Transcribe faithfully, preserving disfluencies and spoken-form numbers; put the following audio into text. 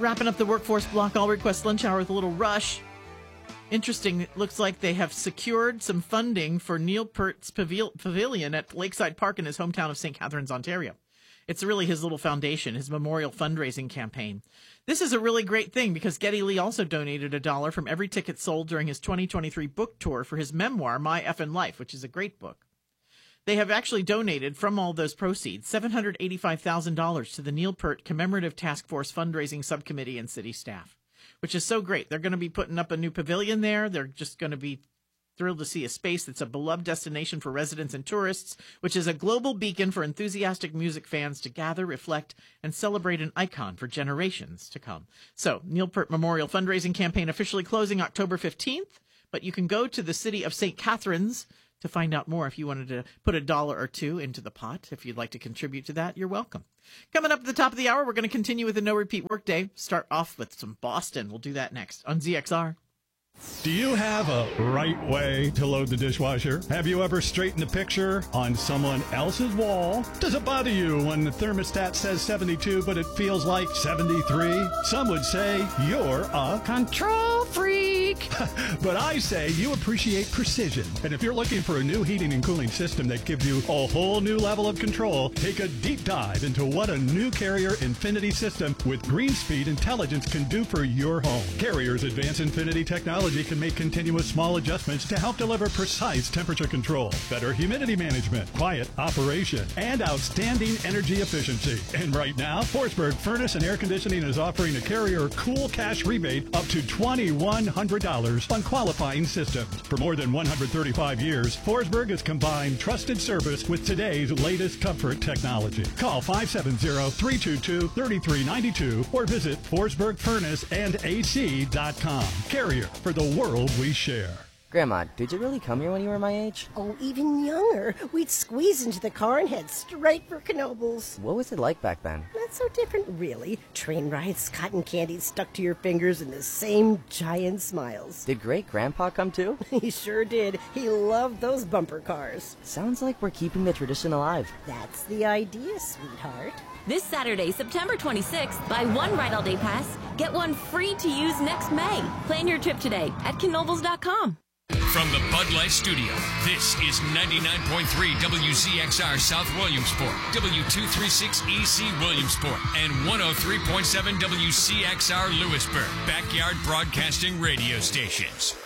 Wrapping up the workforce block, all request lunch hour with a little rush. Interesting, it looks like they have secured some funding for Neil Peart's pavil- pavilion at Lakeside Park in his hometown of Saint Catharines, Ontario. It's really his little foundation, his memorial fundraising campaign. This is a really great thing because Geddy Lee also donated a dollar from every ticket sold during his twenty twenty-three book tour for his memoir, My Effin' Life, which is a great book. They have actually donated from all those proceeds seven hundred eighty-five thousand dollars to the Neil Peart Commemorative Task Force Fundraising Subcommittee and city staff, which is so great. They're going to be putting up a new pavilion there. They're just going to be thrilled to see a space that's a beloved destination for residents and tourists, which is a global beacon for enthusiastic music fans to gather, reflect, and celebrate an icon for generations to come. So, Neil Peart Memorial Fundraising Campaign officially closing October fifteenth, but you can go to the city of Saint Catharines to find out more. If you wanted to put a dollar or two into the pot, if you'd like to contribute to that, you're welcome. Coming up at the top of the hour, we're going to continue with the No Repeat Workday. Start off with some Boston. We'll do that next on Z X R. Do you have a right way to load the dishwasher? Have you ever straightened a picture on someone else's wall? Does it bother you when the thermostat says seventy-two but it feels like seventy-three? Some would say you're a control freak. But I say you appreciate precision. And if you're looking for a new heating and cooling system that gives you a whole new level of control, take a deep dive into what a new Carrier Infinity system with GreenSpeed intelligence can do for your home. Carrier's advanced Infinity technology can make continuous small adjustments to help deliver precise temperature control, better humidity management, quiet operation, and outstanding energy efficiency. And right now, Forsberg Furnace and Air Conditioning is offering a Carrier Cool Cash rebate up to two thousand one hundred dollars on qualifying systems. For more than one hundred thirty-five years, Forsberg has combined trusted service with today's latest comfort technology. Call five seven zero, three two two, three three nine two or visit forsberg furnace and a c dot com. Carrier, for the world we share. Grandma, did you really come here when you were my age? Oh, even younger. We'd squeeze into the car and head straight for Knoebels. What was it like back then? Not so different, really. Train rides, cotton candy stuck to your fingers, and the same giant smiles. Did great-grandpa come too? He sure did. He loved those bumper cars. Sounds like we're keeping the tradition alive. That's the idea, sweetheart. This Saturday, September twenty-sixth, buy one Ride All Day Pass, get one free to use next May. Plan your trip today at Knoebels dot com. From the Bud Light Studio, this is ninety-nine point three W Z X R South Williamsport, W two thirty-six E C Williamsport, and one oh three point seven W C X R Lewisburg, Backyard Broadcasting Radio Stations.